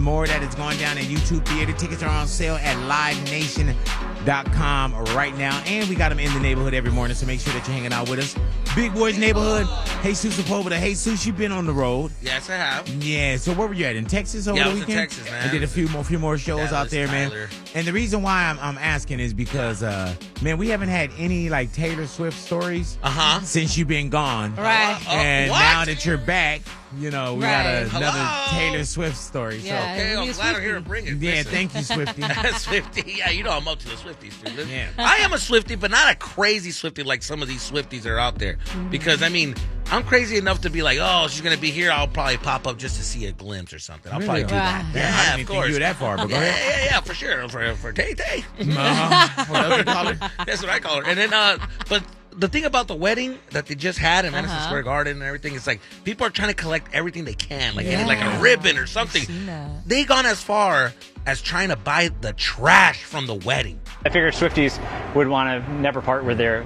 more that is going down at YouTube Theater. Tickets are on sale at livenation.com right now. And we got them in the neighborhood every morning, so make sure that you're hanging out with us. Big Boys Neighborhood. Jesus Sepulveda. Jesus, you've been on the road. Yes, I have. Yeah, so where were you at? In Texas over the I was weekend? in Texas, man. I did a few more shows out there, Tyler. man. And the reason why I'm asking is because, man, we haven't had any, like, Taylor Swift stories since you've been gone. Right. And what? now that you're back, you know, we got another Hello? Taylor Swift story. Yeah. Okay, I'm glad I'm here to bring it. So, yeah, Listen. thank you, Swifty. Swifty. Yeah, you know I'm up to the Swifties, dude. Yeah. I am a Swifty, but not a crazy Swifty like some of these Swifties are out there. Because, I mean, I'm crazy enough to be like, oh, she's going to be here. I'll probably pop up just to see a glimpse or something. I'll probably do that. Wow. Yeah, I Yeah, didn't of think course. you were that far, but go ahead. Yeah, for sure. For Tay-Tay. Whatever you call it. That's what I call her. And then, but the thing about the wedding that they just had in Madison Square Garden and everything, it's like people are trying to collect everything they can, like getting like a ribbon or something. They gone as far as trying to buy the trash from the wedding. I figured Swifties would want to never part with their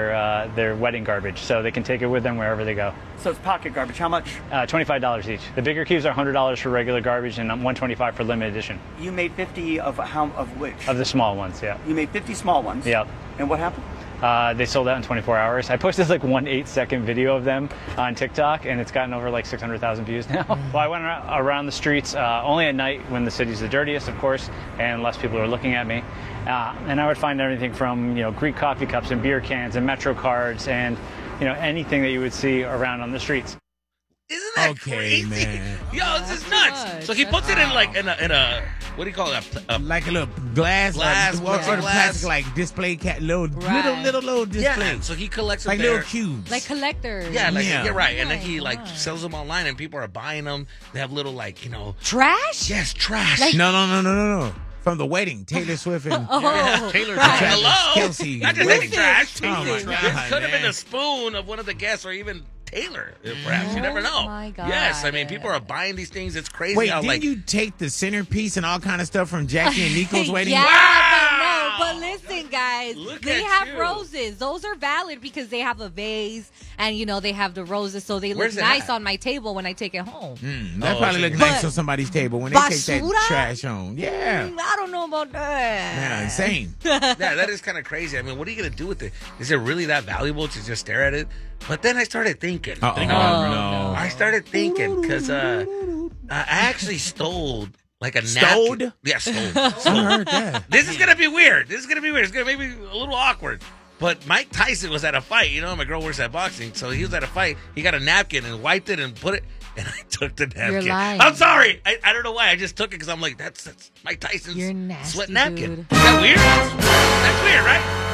wedding garbage, so they can take it with them wherever they go. So it's pocket garbage. How much? $25 each. The bigger cubes are $100 for regular garbage and $125 for limited edition. You made 50 of which? Of the small ones, yeah. You made 50 small ones. Yep. And what happened? They sold out in 24 hours. I posted like 1 8-second video of them on TikTok, and it's gotten over like 600,000 views now. Well, I went around the streets only at night when the city's the dirtiest, of course, and less people are looking at me. And I would find everything from, Greek coffee cups and beer cans and Metro cards and, anything that you would see around on the streets. Isn't that crazy? Man. Yo, this is nuts. much. So he puts it in like in a what do you call it? Like a little glass, Glass, or the glass. plastic, like display little display. Yeah, so he collects like it there. little cubes. Like collectors. Yeah, like Yeah. you're right. And then Oh, he like my. sells them online and people are buying them. They have little Trash? yes, trash. Like- No. From the wedding, Taylor Swift and Oh, Taylor right. Hello. Kelsey. Not just Wedding. any trash. Oh, my This God, could have been man. a spoon of one of the guests or even Taylor, perhaps. You never know. my God. Yes, I mean, people are buying these things. It's crazy Wait, how, didn't like, you take the centerpiece and all kind of stuff from Jackie and Nico's wedding? Yeah, Wow. but listen, guys, Look they at have you. roses. Those are valid because they have a vase and, they have the roses, so they Where's look it nice at? on my table when I take it home. That Oh, probably so look you- nice But- on somebody's table when they take that Basura? trash home. Yeah. I don't know about that. Man, insane. yeah, that is kind of crazy. I mean, what are you going to do with it? Is it really that valuable to just stare at it? But then I started thinking. Uh-oh. No. I started thinking because I actually stole like a Stoled? napkin. Yeah, stole. I heard that. This is gonna be weird. It's gonna make me a little awkward. But Mike Tyson was at a fight. My girl works at boxing, so he was at a fight. He got a napkin and wiped it and put it. And I took the napkin. You're lying. I'm sorry. I don't know why. I just took it because I'm like, that's Mike Tyson's You're nasty, sweat napkin. dude. Is that weird? That's weird, right?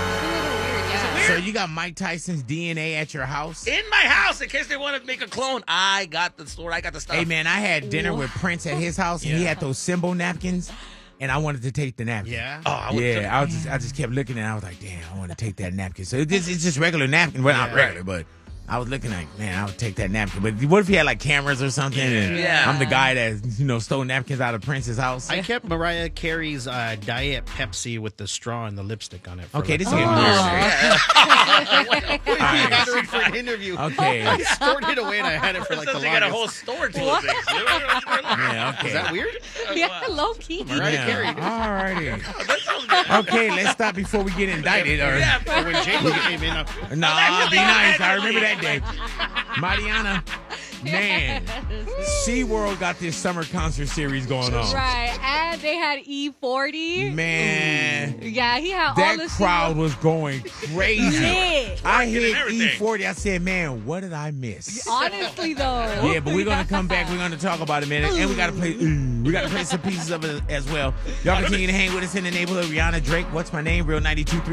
So you got Mike Tyson's DNA at your house? In my house, in case they want to make a clone, I got the store. I got the stuff. Hey, man, I had dinner with Prince at his house, and he had those symbol napkins, and I wanted to take the napkin. Yeah. Oh, I would've I just kept looking, and I was like, damn, I want to take that napkin. So it's just regular napkin. Well, not regular, but I was looking like, man, I would take that napkin. But what if he had like cameras or something? And Yeah. I'm the guy that stole napkins out of Prince's house. I kept Mariah Carey's Diet Pepsi with the straw and the lipstick on it. For Okay, like this is a getting year. weird. I had it for an interview. Okay. I stored it away and I had it for This like the doesn't got a longest. whole store to it. Yeah, okay. Is that weird? Yeah, low key. Mariah Carey. All righty. Okay, let's stop before we get indicted. Or, Yeah, Or when J-Lo came in, Nah, be nice. I remember that day. Mariana, man, SeaWorld got this summer concert series going on. Right, and they had E40. Man, Yeah, he had all that the crowd was going crazy. Yeah. I hit everything. E40. I said, man, what did I miss? Honestly, though. Yeah, but we're gonna come back. We're gonna talk about it, man, and we gotta play. We gotta play some pieces of it as well. Y'all continue to hang with us in the neighborhood. Rihanna, Drake, What's My Name? Real 92.3